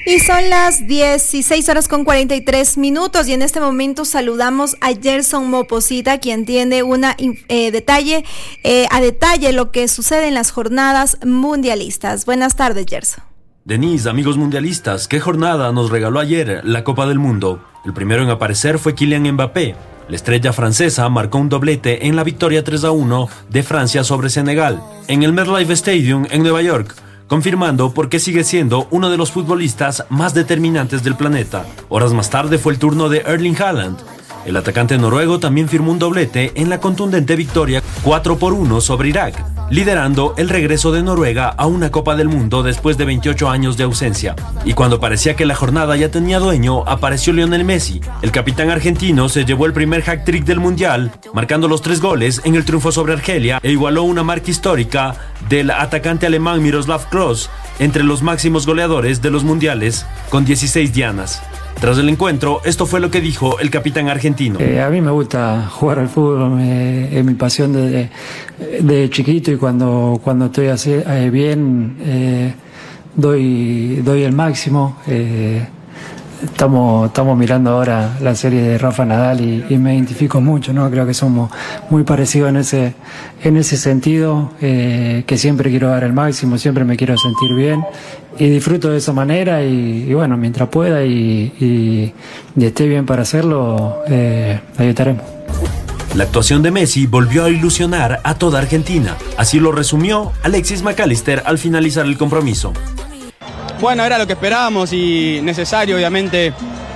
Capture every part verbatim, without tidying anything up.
Y son las dieciséis horas con cuarenta y tres minutos y en este momento saludamos a Gerson Moposita, quien tiene una eh, detalle eh, a detalle lo que sucede en las jornadas mundialistas. Buenas tardes, Gerson. Denise, amigos mundialistas, ¿qué jornada nos regaló ayer la Copa del Mundo? El primero en aparecer fue Kylian Mbappé. La estrella francesa marcó un doblete en la victoria tres a uno de Francia sobre Senegal, en el MetLife Stadium en Nueva York, confirmando por qué sigue siendo uno de los futbolistas más determinantes del planeta. Horas más tarde fue el turno de Erling Haaland. El atacante noruego también firmó un doblete en la contundente victoria cuatro por uno sobre Irak, liderando el regreso de Noruega a una Copa del Mundo después de veintiocho años de ausencia. Y cuando parecía que la jornada ya tenía dueño, apareció Lionel Messi. El capitán argentino se llevó el primer hat-trick del Mundial, marcando los tres goles en el triunfo sobre Argelia e igualó una marca histórica del atacante alemán Miroslav Klose entre los máximos goleadores de los mundiales, con dieciséis dianas. Tras el encuentro, esto fue lo que dijo el capitán argentino. Eh, a mí me gusta jugar al fútbol, eh, es mi pasión desde de chiquito y cuando, cuando estoy así, eh, bien eh, doy, doy el máximo. Eh, estamos, estamos mirando ahora la serie de Rafa Nadal y, y me identifico mucho, ¿no? Creo que somos muy parecidos en ese, en ese sentido, eh, que siempre quiero dar el máximo, siempre me quiero sentir bien. Y disfruto de esa manera y, y bueno, mientras pueda y, y, y esté bien para hacerlo, eh, ahí estaremos. La actuación de Messi volvió a ilusionar a toda Argentina. Así lo resumió Alexis McAllister al finalizar el compromiso. Bueno, era lo que esperábamos y necesario, obviamente.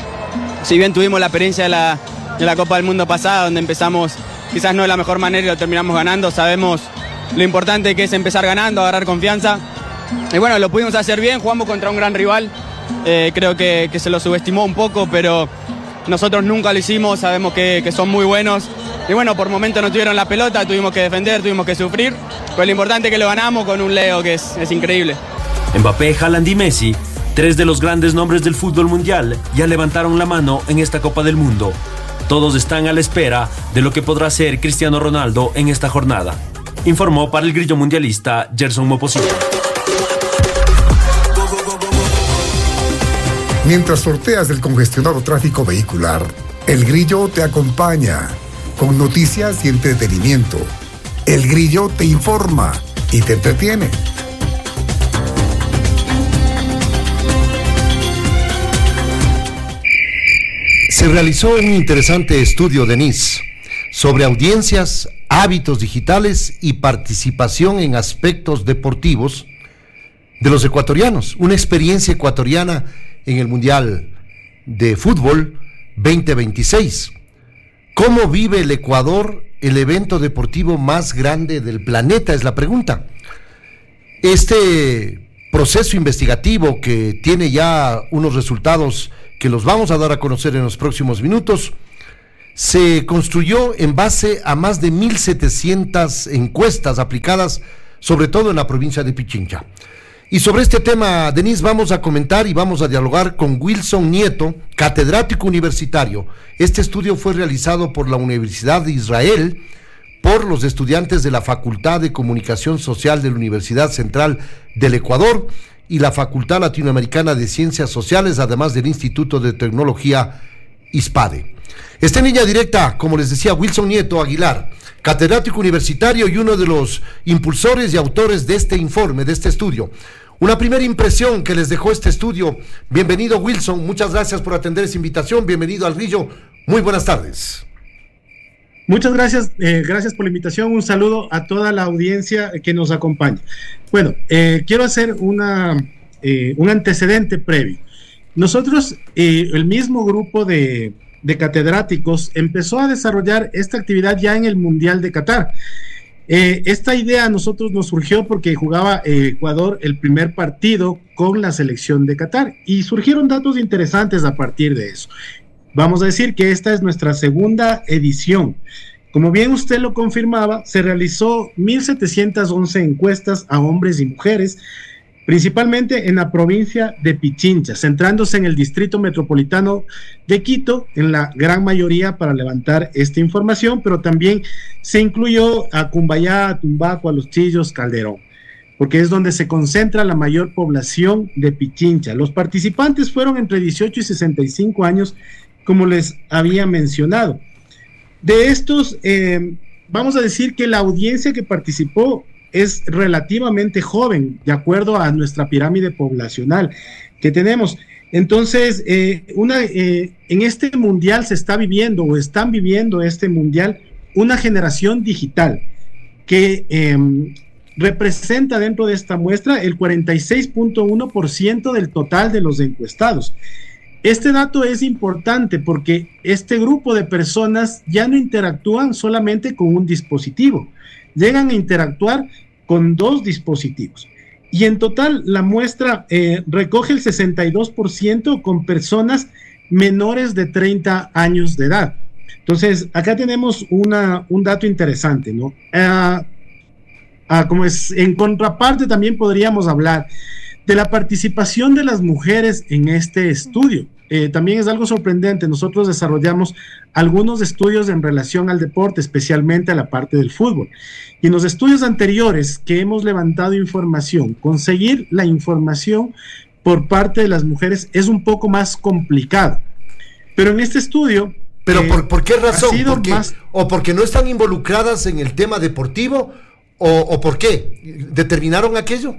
Si bien tuvimos la experiencia de la, de la Copa del Mundo pasada, donde empezamos quizás no de la mejor manera y lo terminamos ganando, sabemos lo importante que es empezar ganando, agarrar confianza. Y bueno, lo pudimos hacer bien, jugamos contra un gran rival, eh, creo que, que se lo subestimó un poco, pero nosotros nunca lo hicimos, sabemos que, que son muy buenos. Y bueno, por momentos no tuvieron la pelota, tuvimos que defender, tuvimos que sufrir, pero lo importante es que lo ganamos con un Leo que es, es increíble. Mbappé, Haaland y Messi, tres de los grandes nombres del fútbol mundial, ya levantaron la mano en esta Copa del Mundo. Todos están a la espera de lo que podrá hacer Cristiano Ronaldo en esta jornada. Informó para el Grillo Mundialista Gerson Moposita. Mientras sorteas el congestionado tráfico vehicular, El Grillo te acompaña con noticias y entretenimiento. El Grillo te informa y te entretiene. Se realizó un interesante estudio, Denise, sobre audiencias, hábitos digitales y participación en aspectos deportivos de los ecuatorianos. Una experiencia ecuatoriana en el Mundial de Fútbol veinte veintiséis. ¿Cómo vive el Ecuador el evento deportivo más grande del planeta? Es la pregunta. Este proceso investigativo, que tiene ya unos resultados que los vamos a dar a conocer en los próximos minutos, se construyó en base a más de mil setecientas encuestas aplicadas sobre todo en la provincia de Pichincha. Y sobre este tema, Denise, vamos a comentar y vamos a dialogar con Wilson Nieto, catedrático universitario. Este estudio fue realizado por la Universidad de Israel, por los estudiantes de la Facultad de Comunicación Social de la Universidad Central del Ecuador y la Facultad Latinoamericana de Ciencias Sociales, además del Instituto de Tecnología ISPADE. Está en línea directa, como les decía, Wilson Nieto Aguilar, catedrático universitario y uno de los impulsores y autores de este informe, de este estudio. Una primera impresión que les dejó este estudio. Bienvenido, Wilson, muchas gracias por atender esa invitación, bienvenido al Grillo, muy buenas tardes. Muchas gracias, eh, gracias por la invitación, un saludo a toda la audiencia que nos acompaña. Bueno, eh, quiero hacer una, eh, un antecedente previo. Nosotros, eh, el mismo grupo de, de catedráticos, empezó a desarrollar esta actividad ya en el Mundial de Qatar. Eh, esta idea a nosotros nos surgió porque jugaba eh, Ecuador el primer partido con la selección de Qatar y surgieron datos interesantes a partir de eso. Vamos a decir que esta es nuestra segunda edición. Como bien usted lo confirmaba, se realizó mil setecientas once encuestas a hombres y mujeres, principalmente en la provincia de Pichincha, centrándose en el distrito metropolitano de Quito, en la gran mayoría para levantar esta información, pero también se incluyó a Cumbayá, a Tumbaco, a Los Chillos, Calderón. porque es donde se concentra la mayor población de Pichincha. Los participantes fueron entre dieciocho y sesenta y cinco años, como les había mencionado. De estos, eh, vamos a decir que la audiencia que participó es relativamente joven, de acuerdo a nuestra pirámide poblacional que tenemos. Entonces, eh, una, eh, en este mundial se está viviendo, o están viviendo este mundial, una generación digital que eh, representa dentro de esta muestra el cuarenta y seis punto uno por ciento del total de los encuestados. Este dato es importante porque este grupo de personas ya no interactúan solamente con un dispositivo, llegan a interactuar con dos dispositivos. Y en total la muestra eh, recoge el sesenta y dos por ciento con personas menores de treinta años de edad. Entonces, acá tenemos una, un dato interesante, ¿no? Uh, uh, como es, en contraparte también podríamos hablar de la participación de las mujeres en este estudio. Eh, también es algo sorprendente. Nosotros desarrollamos algunos estudios en relación al deporte, especialmente a la parte del fútbol. Y en los estudios anteriores que hemos levantado información, conseguir la información por parte de las mujeres es un poco más complicado. Pero en este estudio... ¿Pero eh, por, por qué razón? Porque, más... ¿O porque no están involucradas en el tema deportivo? ¿O, o por qué? ¿Determinaron aquello?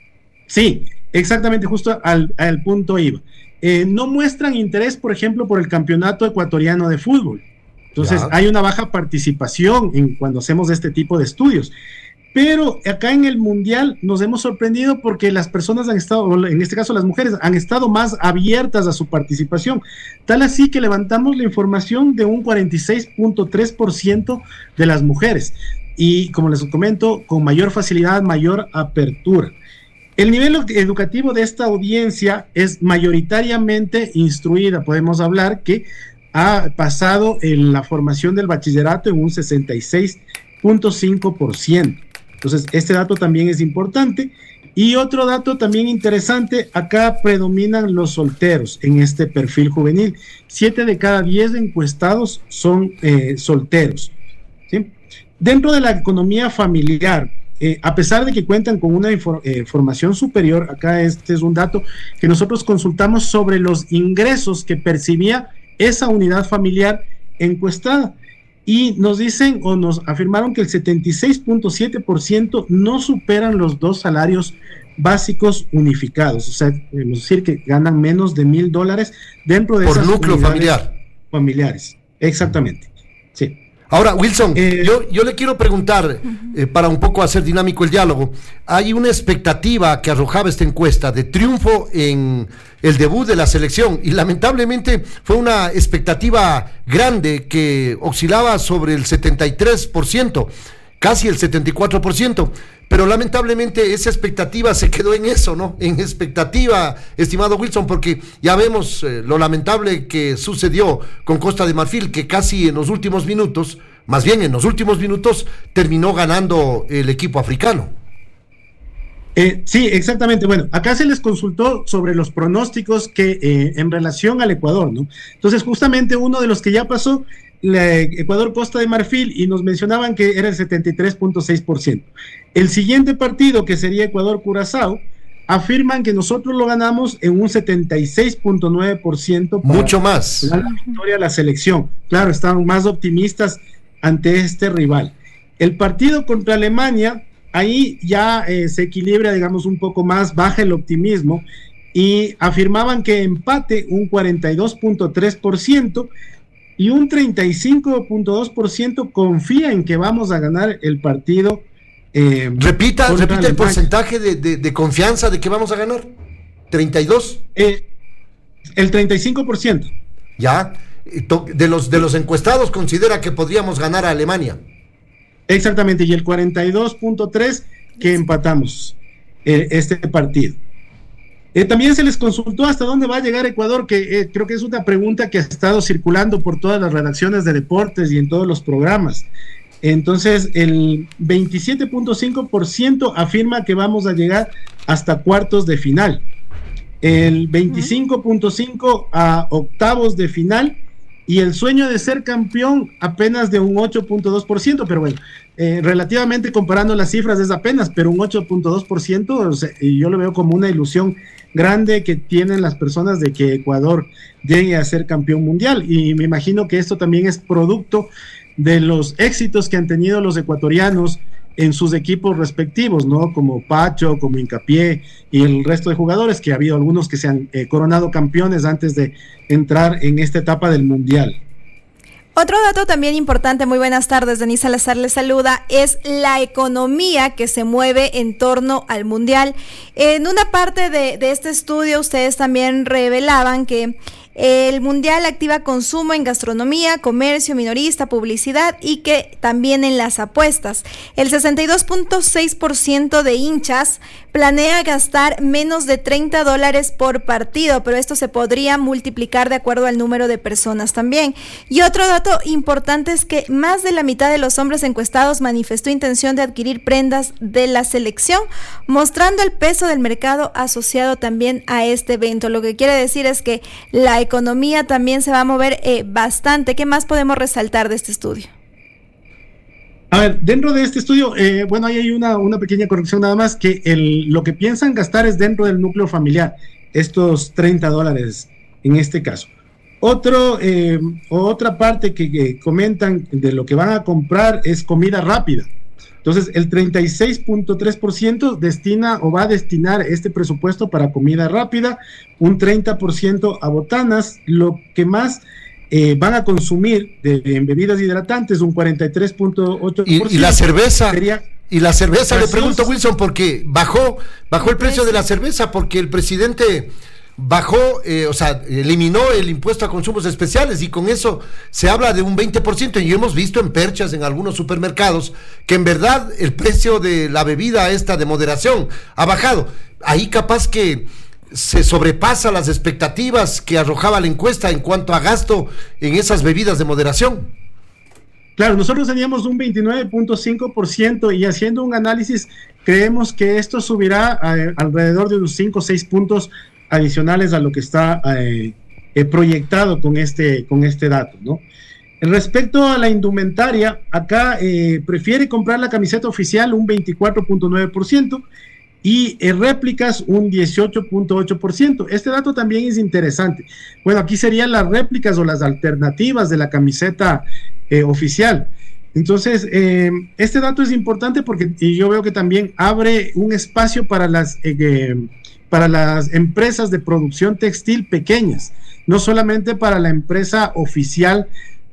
Sí, exactamente, justo al, al punto iba. Eh, no muestran interés, por ejemplo, por el campeonato ecuatoriano de fútbol. Entonces, ya. hay una baja participación en, cuando hacemos este tipo de estudios. Pero acá en el Mundial nos hemos sorprendido porque las personas han estado, en este caso las mujeres, han estado más abiertas a su participación. Tal así que levantamos la información de un cuarenta y seis punto tres por ciento de las mujeres. Y como les comento, con mayor facilidad, mayor apertura. El nivel educativo de esta audiencia es mayoritariamente instruida. Podemos hablar que ha pasado en la formación del bachillerato en un sesenta y seis punto cinco por ciento. Entonces, este dato también es importante. Y otro dato también interesante, acá predominan los solteros en este perfil juvenil. Siete de cada diez encuestados son eh, solteros, ¿sí? Dentro de la economía familiar, Eh, a pesar de que cuentan con una infor, eh, formación superior, acá este es un dato que nosotros consultamos sobre los ingresos que percibía esa unidad familiar encuestada, y nos dicen o nos afirmaron que el setenta y seis punto siete por ciento no superan los dos salarios básicos unificados, o sea, es decir, que ganan menos de mil dólares dentro de por esas núcleo familiar. Familiares, exactamente, sí. Ahora, Wilson, eh, yo, yo le quiero preguntar, eh, para un poco hacer dinámico el diálogo, hay una expectativa que arrojaba esta encuesta de triunfo en el debut de la selección, y lamentablemente fue una expectativa grande que oscilaba sobre el setenta y tres por ciento, casi el setenta y cuatro por ciento, pero lamentablemente esa expectativa se quedó en eso, ¿no? En expectativa, estimado Wilson, porque ya vemos eh, lo lamentable que sucedió con Costa de Marfil, que casi en los últimos minutos, más bien en los últimos minutos, terminó ganando el equipo africano. Eh, sí, exactamente. Bueno, acá se les consultó sobre los pronósticos que eh, en relación al Ecuador, ¿no? Entonces, justamente uno de los que ya pasó, Ecuador-Costa de Marfil, y nos mencionaban que era el setenta y tres punto seis por ciento. El siguiente partido, que sería Ecuador-Curazao, afirman que nosotros lo ganamos en un setenta y seis punto nueve por ciento. Mucho más. La victoria de la selección. Claro, estaban más optimistas ante este rival. El partido contra Alemania, ahí ya eh, se equilibra, digamos, un poco más, baja el optimismo, y afirmaban que empate un cuarenta y dos punto tres por ciento, y un treinta y cinco punto dos por ciento confía en que vamos a ganar el partido. Eh, repita, repita el porcentaje de, de, de confianza de que vamos a ganar. ¿treinta y dos? Eh, el treinta y cinco por ciento. Ya, de los, de los encuestados considera que podríamos ganar a Alemania. Exactamente, y el cuarenta y dos punto tres que empatamos eh, este partido. Eh, también se les consultó hasta dónde va a llegar Ecuador, que eh, creo que es una pregunta que ha estado circulando por todas las redacciones de deportes y en todos los programas. Entonces, el veintisiete punto cinco por ciento afirma que vamos a llegar hasta cuartos de final, el veinticinco punto cinco por ciento a octavos de final, y el sueño de ser campeón apenas de un ocho punto dos por ciento, pero bueno, eh, relativamente comparando las cifras es apenas, pero un ocho punto dos por ciento, o sea, yo lo veo como una ilusión grande que tienen las personas de que Ecuador llegue a ser campeón mundial, y me imagino que esto también es producto de los éxitos que han tenido los ecuatorianos en sus equipos respectivos, ¿no? Como Pacho, como Hincapié y el resto de jugadores, que ha habido algunos que se han eh, coronado campeones antes de entrar en esta etapa del mundial. Otro dato también importante, muy buenas tardes, Denise Salazar les saluda, es la economía que se mueve en torno al mundial. En una parte de, de este estudio ustedes también revelaban que el mundial activa consumo en gastronomía, comercio minorista, publicidad y que también en las apuestas. El sesenta y dos punto seis por ciento de hinchas planea gastar menos de treinta dólares por partido, pero esto se podría multiplicar de acuerdo al número de personas también. Y otro dato importante es que más de la mitad de los hombres encuestados manifestó intención de adquirir prendas de la selección, mostrando el peso del mercado asociado también a este evento. Lo que quiere decir es que la economía también se va a mover eh, bastante. ¿Qué más podemos resaltar de este estudio? A ver, dentro de este estudio, eh, bueno, ahí hay una, una pequeña corrección nada más, que el, lo que piensan gastar es dentro del núcleo familiar, estos treinta dólares en este caso. Otro, eh, otra parte que, que comentan de lo que van a comprar es comida rápida. Entonces, el treinta y seis punto tres por ciento destina o va a destinar este presupuesto para comida rápida, un treinta por ciento a botanas, lo que más eh, van a consumir de, de, en bebidas hidratantes, un cuarenta y tres punto ocho por ciento. Y, y la cerveza, sería y la cerveza, gaseosa. Le pregunto, Wilson, porque bajó, bajó el precio de la cerveza, porque el presidente bajó, eh, o sea, eliminó el impuesto a consumos especiales y con eso se habla de un veinte por ciento, y hemos visto en perchas en algunos supermercados que en verdad el precio de la bebida esta de moderación ha bajado. Ahí capaz que se sobrepasa las expectativas que arrojaba la encuesta en cuanto a gasto en esas bebidas de moderación. Claro, nosotros teníamos un veintinueve punto cinco por ciento y haciendo un análisis creemos que esto subirá a, alrededor de unos cinco o seis puntos adicionales a lo que está eh, eh, proyectado con este, con este dato, ¿no? Respecto a la indumentaria, acá eh, prefiere comprar la camiseta oficial un veinticuatro punto nueve por ciento y eh, réplicas un dieciocho punto ocho por ciento. Este dato también es interesante. Bueno, aquí serían las réplicas o las alternativas de la camiseta eh, oficial. Entonces, eh, este dato es importante porque y yo veo que también abre un espacio para las... Eh, para las empresas de producción textil pequeñas, no solamente para la empresa oficial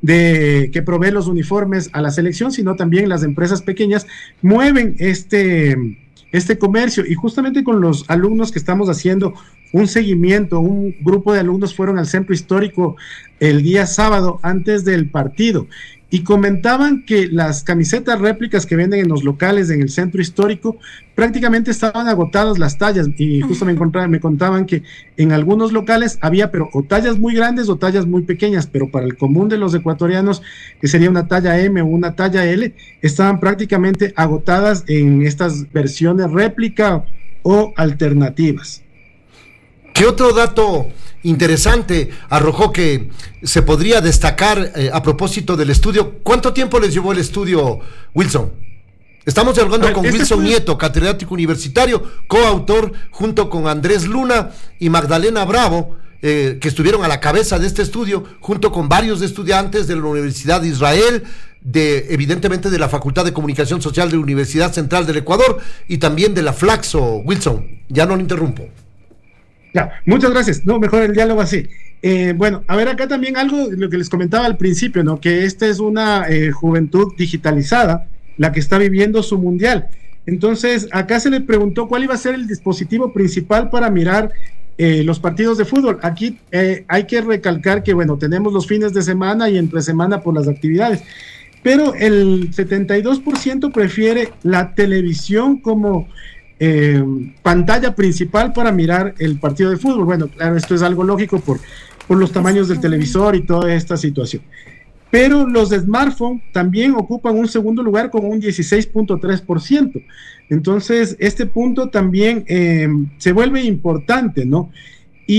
de que provee los uniformes a la selección, sino también las empresas pequeñas mueven este, este comercio, y justamente con los alumnos que estamos haciendo un seguimiento, un grupo de alumnos fueron al centro histórico el día sábado antes del partido, y comentaban que las camisetas réplicas que venden en los locales en el centro histórico prácticamente estaban agotadas las tallas, y justo me, me contaban que en algunos locales había pero o tallas muy grandes o tallas muy pequeñas, pero para el común de los ecuatorianos, que sería una talla M o una talla L, estaban prácticamente agotadas en estas versiones réplica o alternativas. ¿Qué otro dato interesante arrojó que se podría destacar eh, a propósito del estudio? ¿Cuánto tiempo les llevó el estudio, Wilson? Estamos dialogando ver, con este Wilson fue... Nieto, catedrático universitario, coautor junto con Andrés Luna y Magdalena Bravo, eh, que estuvieron a la cabeza de este estudio, junto con varios estudiantes de la Universidad de Israel, de evidentemente de la Facultad de Comunicación Social de la Universidad Central del Ecuador y también de la Flaxo. Wilson, ya no lo interrumpo. Ya, muchas gracias. No, mejor el diálogo así. Eh, bueno, a ver, acá también algo, lo que les comentaba al principio, ¿no? Que esta es una eh, juventud digitalizada, la que está viviendo su mundial. Entonces, acá se le preguntó cuál iba a ser el dispositivo principal para mirar eh, los partidos de fútbol. Aquí eh, hay que recalcar que, bueno, tenemos los fines de semana y entre semana por las actividades, pero el setenta y dos por ciento prefiere la televisión como Eh, pantalla principal para mirar el partido de fútbol. Bueno, claro, esto es algo lógico por, por los tamaños del televisor y toda esta situación. Pero los de smartphone también ocupan un segundo lugar con un dieciséis punto tres por ciento. Entonces, este punto también eh, se vuelve importante, ¿no? Y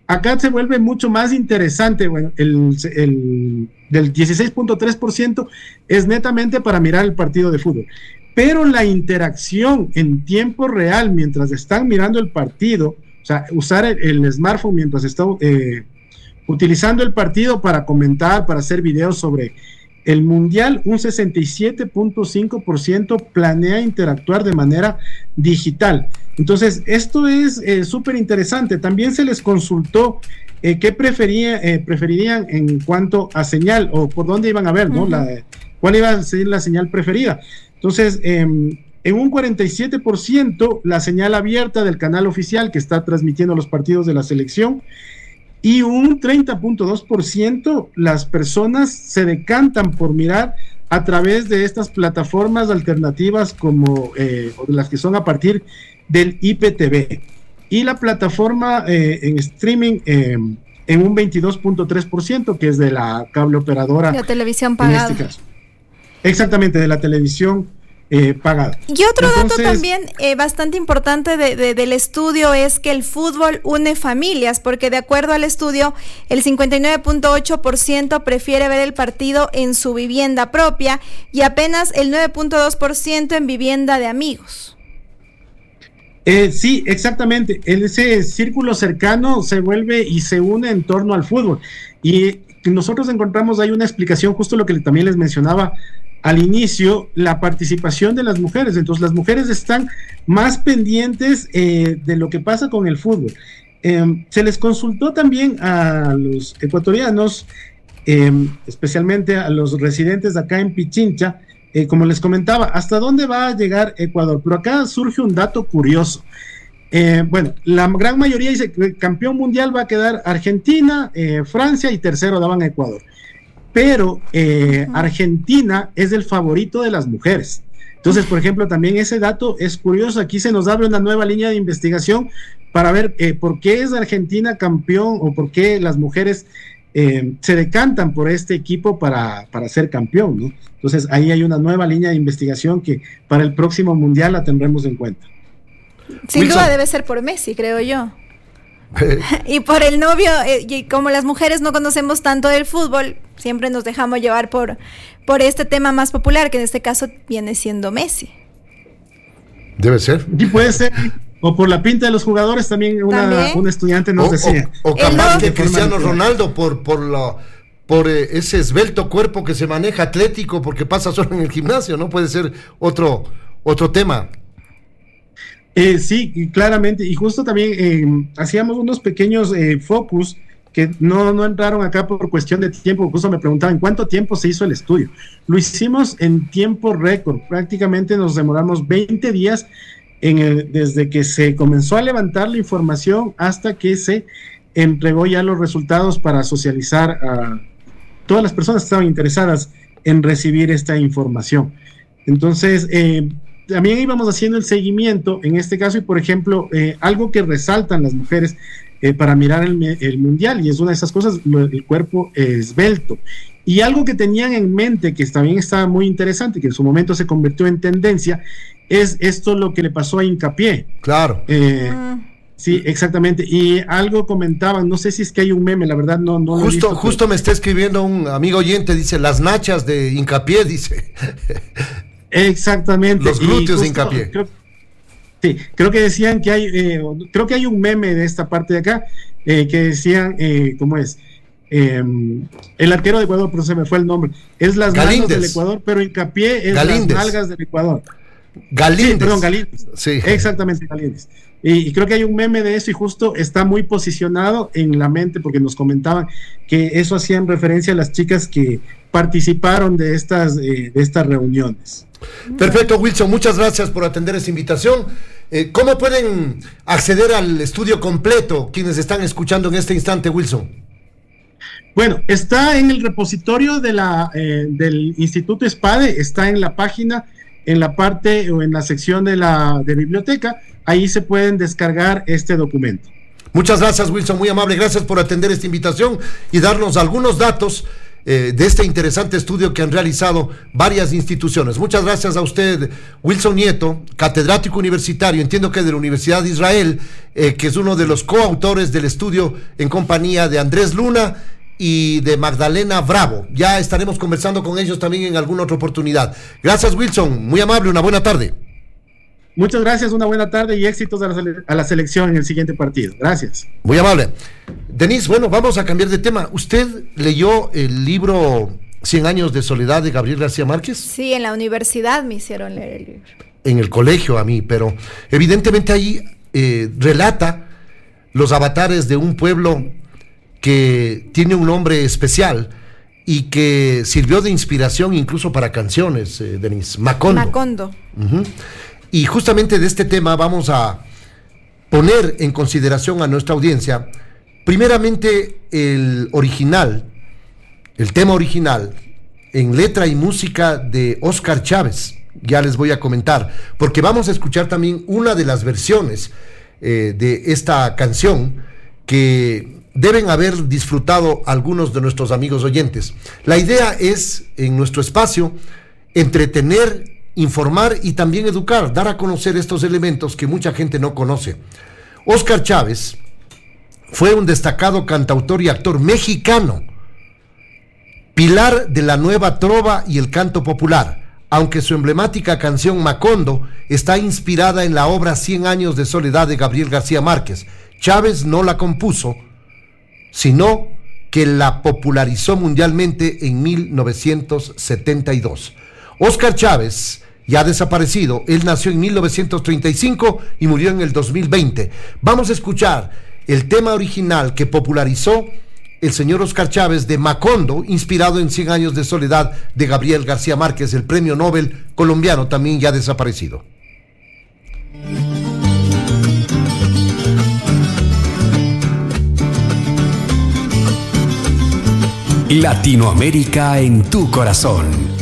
acá se vuelve mucho más interesante. Bueno, el, el del dieciséis punto tres por ciento es netamente para mirar el partido de fútbol, pero la interacción en tiempo real mientras están mirando el partido, o sea, usar el, el smartphone mientras está eh, utilizando el partido para comentar, para hacer videos sobre el mundial, un sesenta y siete punto cinco por ciento planea interactuar de manera digital. Entonces, esto es eh, súper interesante. También se les consultó eh, qué prefería, eh, preferirían en cuanto a señal, o por dónde iban a ver, ¿no? Uh-huh. La, cuál iba a ser la señal preferida. Entonces, eh, en un cuarenta y siete por ciento la señal abierta del canal oficial que está transmitiendo los partidos de la selección, y un treinta punto dos por ciento las personas se decantan por mirar a través de estas plataformas alternativas como eh, las que son a partir del I P T V, y la plataforma eh, en streaming eh, en un veintidós punto tres por ciento, que es de la cable operadora, la televisión pagada, en este caso. Exactamente, de la televisión Eh, pagada. Y otro Entonces, dato también eh, bastante importante de, de, del estudio es que el fútbol une familias, porque de acuerdo al estudio, el cincuenta y nueve punto ocho por ciento prefiere ver el partido en su vivienda propia y apenas el nueve punto dos por ciento en vivienda de amigos. Eh, sí, exactamente. Ese círculo cercano se vuelve y se une en torno al fútbol. Y nosotros encontramos ahí una explicación, justo lo que también les mencionaba al inicio, la participación de las mujeres. Entonces las mujeres están más pendientes eh, de lo que pasa con el fútbol. Eh, se les consultó también a los ecuatorianos, eh, especialmente a los residentes acá en Pichincha, eh, como les comentaba, hasta dónde va a llegar Ecuador. Pero acá surge un dato curioso. Eh, bueno, la gran mayoría dice que el campeón mundial va a quedar Argentina, eh, Francia, y tercero daban a Ecuador. Pero eh, uh-huh. Argentina es el favorito de las mujeres. Entonces, por ejemplo, también ese dato es curioso. Aquí se nos abre una nueva línea de investigación para ver eh, por qué es Argentina campeón, o por qué las mujeres eh, se decantan por este equipo para, para ser campeón, ¿no? Entonces, ahí hay una nueva línea de investigación que para el próximo mundial la tendremos en cuenta. Sin Wilson. Duda debe ser por Messi, creo yo. Y por el novio, eh, y como las mujeres no conocemos tanto del fútbol, siempre nos dejamos llevar por, por este tema más popular, que en este caso viene siendo Messi. Debe ser. Y puede ser, o por la pinta de los jugadores, también una, ¿También? una estudiante nos o, decía. O, o capaz de Cristiano Ronaldo por, por, la, por eh, ese esbelto cuerpo que se maneja atlético, porque pasa solo en el gimnasio, ¿no? Puede ser otro, otro tema. Eh, sí, claramente, y justo también eh, hacíamos unos pequeños eh, focus que no, no entraron acá por cuestión de tiempo. Justo me preguntaban cuánto tiempo se hizo el estudio. Lo hicimos en tiempo récord, prácticamente nos demoramos veinte días en el, desde que se comenzó a levantar la información hasta que se entregó ya los resultados para socializar a todas las personas que estaban interesadas en recibir esta información. Entonces, eh, también íbamos haciendo el seguimiento en este caso, y por ejemplo, eh, algo que resaltan las mujeres eh, para mirar el, el mundial, y es una de esas cosas, el cuerpo esbelto. Y algo que tenían en mente, que también estaba muy interesante, que en su momento se convirtió en tendencia, es esto lo que le pasó a Hincapié. Claro. Eh, uh. Sí, exactamente. Y algo comentaban, no sé si es que hay un meme, la verdad no, no lo justo, he visto, justo pero... me está escribiendo un amigo oyente, dice, las nachas de Hincapié, dice. Exactamente. Los glúteos justo, de Hincapié. Creo, sí, creo que decían que hay, eh, creo que hay un meme de esta parte de acá, eh, que decían, eh, ¿cómo es? Eh, el arquero de Ecuador, pero se me fue el nombre. Es las Galíndez. nalgas del Ecuador, pero Hincapié es Galíndez. las nalgas del Ecuador. Galíndez. Sí, perdón, Galíndez. Sí. Exactamente, Galíndez. Y, y creo que hay un meme de eso, y justo está muy posicionado en la mente, porque nos comentaban que eso hacían referencia a las chicas que participaron de estas, eh, de estas reuniones. Perfecto, Wilson, muchas gracias por atender esta invitación. Eh, ¿Cómo pueden acceder al estudio completo quienes están escuchando en este instante, Wilson? Bueno, está en el repositorio de la, eh, del Instituto ESPADE, está en la página, en la parte o en la sección de la de biblioteca, ahí se pueden descargar este documento. Muchas gracias, Wilson, muy amable, gracias por atender esta invitación y darnos algunos datos eh, de este interesante estudio que han realizado varias instituciones. Muchas gracias a usted, Wilson Nieto, catedrático universitario, entiendo que de la Universidad de Israel, eh, que es uno de los coautores del estudio en compañía de Andrés Luna y de Magdalena Bravo. Ya estaremos conversando con ellos también en alguna otra oportunidad. Gracias, Wilson, muy amable, una buena tarde. Muchas gracias, una buena tarde y éxitos a la, sele- a la selección en el siguiente partido. Gracias. Muy amable. Denise, bueno, vamos a cambiar de tema. ¿Usted leyó el libro Cien años de soledad de Gabriel García Márquez? Sí, en la universidad me hicieron leer el libro. En el colegio a mí, pero evidentemente ahí eh, relata los avatares de un pueblo que tiene un nombre especial y que sirvió de inspiración incluso para canciones, eh, Denise. Macondo. Macondo. Uh-huh. Y justamente de este tema vamos a poner en consideración a nuestra audiencia, primeramente el original, el tema original, en letra y música de Óscar Chávez. Ya les voy a comentar, porque vamos a escuchar también una de las versiones eh, de esta canción que deben haber disfrutado algunos de nuestros amigos oyentes. La idea es, en nuestro espacio, entretener, informar y también educar, dar a conocer estos elementos que mucha gente no conoce. Óscar Chávez fue un destacado cantautor y actor mexicano, pilar de la nueva trova y el canto popular, aunque su emblemática canción Macondo está inspirada en la obra Cien años de soledad de Gabriel García Márquez. Chávez no la compuso, sino que la popularizó mundialmente en mil novecientos setenta y dos. Óscar Chávez, ya desaparecido, él nació en mil novecientos treinta y cinco y murió en el dos mil veinte. Vamos a escuchar el tema original que popularizó el señor Óscar Chávez de Macondo, inspirado en Cien años de soledad de Gabriel García Márquez, el premio Nobel colombiano, también ya desaparecido. Latinoamérica en tu corazón.